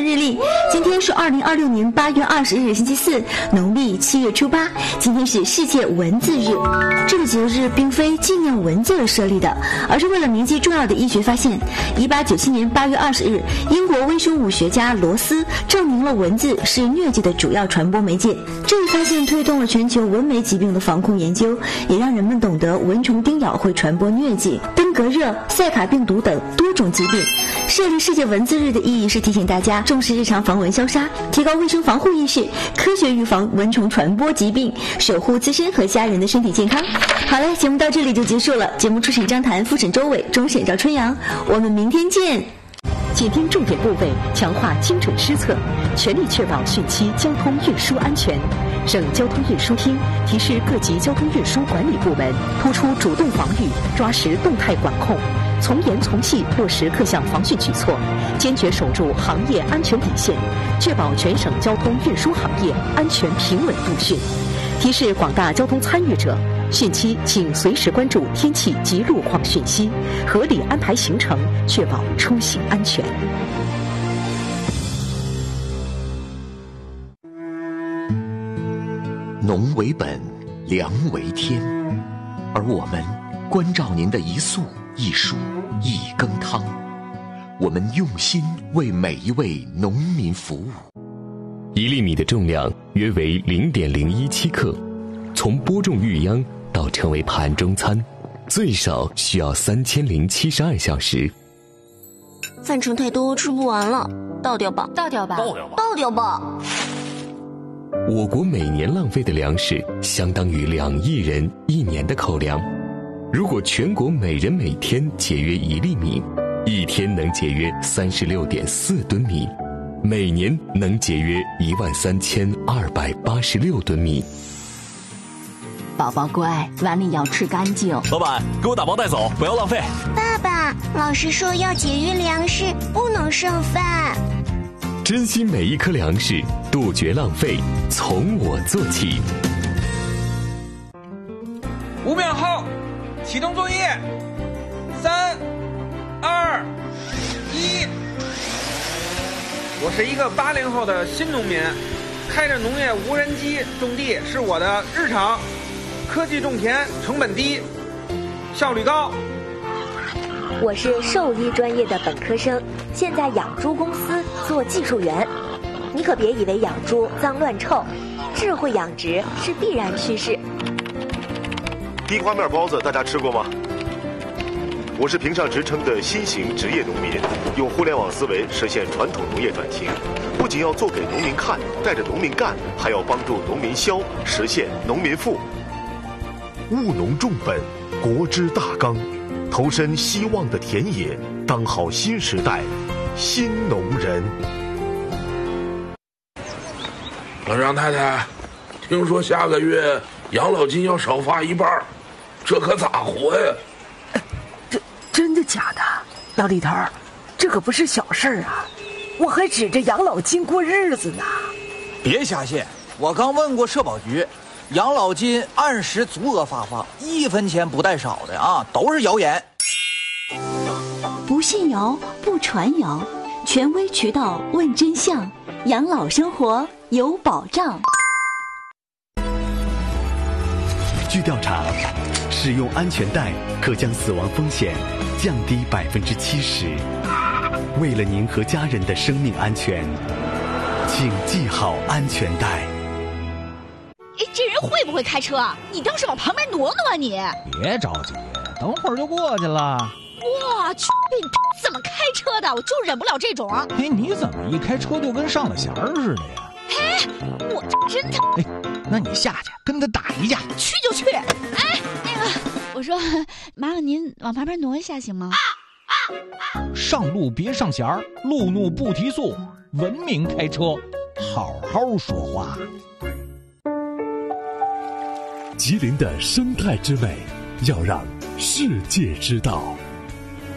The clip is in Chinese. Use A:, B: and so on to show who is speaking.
A: 日历。今天是2026年8月20日星期四，农历7月初8。今天是世界文字日。这个节日并非纪念文字而设立的，而是为了铭记重要的医学发现。1897年8月20日，英国微生物学家罗斯证明了文字是疟疾的主要传播媒介。这一发现推动了全球蚊媒疾病的防控研究，也让人们懂得蚊虫叮咬会传播疟疾、登革热、塞卡病毒等多种疾病。设立世界文字日的意义是提醒大家重视日常防蚊消杀，提高卫生防护意识，科学预防蚊虫传播疾病，守护自身和家人的身体健康。好了，节目到这里就结束了。节目初审张谭，复审周伟，终审赵春阳。我们明天见。
B: 紧盯重点部位，强化精准施策，全力确保汛期交通运输安全。省交通运输厅提示各级交通运输管理部门，突出主动防御，抓实动态管控，从严从细落实各项防汛举措，坚决守住行业安全底线，确保全省交通运输行业安全平稳度汛。提示广大交通参与者，汛期请随时关注天气及路况讯息，合理安排行程，确保出行安全。
C: 农为本，粮为天，而我们关照您的一粟一蔬一羹汤，我们用心为每一位农民服务。
D: 1粒米的重量约为0.017克，从播种育秧到成为盘中餐，最少需要3072小时。
E: 饭盛太多，吃不完了，倒掉吧，
F: 倒掉吧，
E: 倒掉吧。
D: 我国每年浪费的粮食相当于2亿人1年的口粮。如果全国每人每天节约1粒米，一天能节约36.4吨米，每年能节约13286吨米。
F: 宝宝乖，碗里要吃干净。
G: 老板，给我打包带走，不要浪费。
E: 爸爸，老师说要节约粮食，不能剩饭。
D: 珍惜每一颗粮食，杜绝浪费，从我做起。
H: 5秒后，启动作业。3、2、1。我是一个80后的新农民，开着农业无人机种地是我的日常。科技种田，成本低，效率高。
I: 我是兽医专业的本科生，现在养猪公司做技术员。你可别以为养猪脏乱臭，智慧养殖是必然趋势。
J: 地瓜面包子大家吃过吗？我是评上职称的新型职业农民，用互联网思维实现传统农业转型，不仅要做给农民看，带着农民干，还要帮助农民消，实现农民富。务农重本，国之大纲，投身希望的田野，当好新时代新农人。
K: 老张太太，听说下个月养老金要少发1半，这可咋活呀？
L: 真的假的？老李头，这可不是小事儿啊，我还指着养老金过日子呢。
M: 别瞎信，我刚问过社保局，养老金按时足额发放，1分钱不带少的啊，都是谣言。
N: 不信谣，不传谣，权威渠道问真相，养老生活有保障。
O: 据调查，使用安全带可将死亡风险降低70%。为了您和家人的生命安全，请系好安全带。
F: 这人会不会开车啊？你倒是往旁边挪挪啊你！
P: 别着急，等会儿就过去了。
F: 我去，你怎么开车的？我就忍不了这种。
P: 你怎么一开车就跟上了弦儿似的呀？
F: 我真的。
P: 那你下去跟他打一架。
F: 去就去。我说，麻烦您往旁边挪一下行吗？
P: 上路别上弦儿，路怒不提速，文明开车，好好说话。
Q: 吉林的生态之美，要让世界知道。